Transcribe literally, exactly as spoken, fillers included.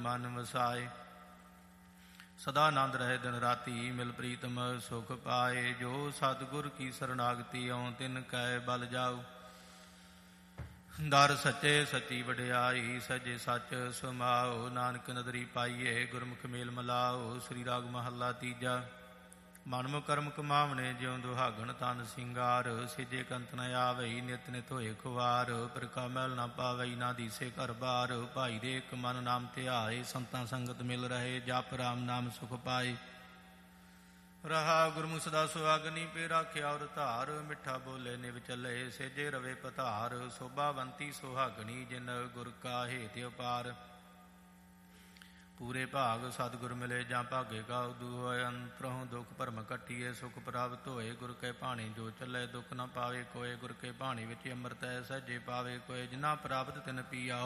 ਮਨ ਵਸਾਏ। ਸਦਾ ਆਨੰਦ ਰਹੇ ਦਿਨ ਰਾਤੀ ਮਿਲ ਪ੍ਰੀਤਮ ਸੁਖ ਪਾਏ। ਜੋ ਸਤਿਗੁਰ ਕੀ ਸਰਨਾਗਤੀ ਆਉ ਤਿਨ ਕੈ ਬਲ ਜਾਉ। ਦਰ ਸੱਚੇ ਸੱਚੀ ਵਡਿਆਈ ਸੱਜੇ ਸੱਚ ਸੁਮਾਓ। ਨਾਨਕ ਨਦਰੀ ਪਾਈਏ ਗੁਰਮੁਖ ਮੇਲ ਮਲਾਓ। ਸ੍ਰੀ ਰਾਗ ਮਹੱਲਾ ਤੀਜਾ। ਮਨ ਮੁ ਕਰਮ ਕਮਾਵਣੇ ਜਿਉ ਦੁਹਾਗਣ ਤਨ ਸਿੰਗਾਰ। ਸਿਜੇ ਕੰਤ ਨ ਆਵਈ ਨਿਤ ਨਿਤ ਹੋਏ ਖੁਆਰ। ਪ੍ਰਕਾ ਮੈਲ ਨਾ ਪਾਵਈ ਨਾ ਦੀਸੇ ਘਰ ਬਾਰ। ਭਾਈ ਦੇ ਇੱਕ ਮਨ ਨਾਮ ਧਿਆਏ ਸੰਤਾਂ ਸੰਗਤ ਮਿਲ ਰਹੇ। ਜਪ ਰਾਮ ਨਾਮ ਸੁਖ ਪਾਏ। ਰਹਾ ਗੁਰਮੁਖ ਸਦਾ ਸੁਆਗਨੀ ਪੇ ਰਾਖਿਆ ਔਰ ਧਾਰ। ਮਿੱਠਾ ਬੋਲੇ ਨਿਵ ਚੱਲੇ ਸੇਜੇ ਰਵੇ ਪਧਾਰ। ਸੋਭਾਵੰਤੀ ਸੁਹਾਗਣੀ ਜਿਨ ਗੁਰ ਕਾ ਹੇਤ ਅਪਾਰ। ਪੂਰੇ ਭਾਗ ਸਤਿਗੁਰ ਮਿਲੇ ਜਾਂ ਭਾਗੇ ਕਾ ਉਦੂ ਹੋਏ। ਅੰਤਰੋਂ ਦੁੱਖ ਭਰਮ ਕੱਟੀਏ ਸੁਖ ਪ੍ਰਾਪਤ ਹੋਏ। ਗੁਰ ਕੇ ਭਾਣੀ ਜੋ ਚੱਲੇ ਦੁੱਖ ਨਾ ਪਾਵੇ ਕੋਏ। ਗੁਰ ਕੇ ਭਾਣੀ ਵਿੱਚ ਅੰਮ੍ਰਿਤ ਹੈ ਸਹਿਜੇ ਪਾਵੇ ਕੋਏ। ਜਿਨਾ ਪ੍ਰਾਪਤ ਤਿਨ ਪੀਆ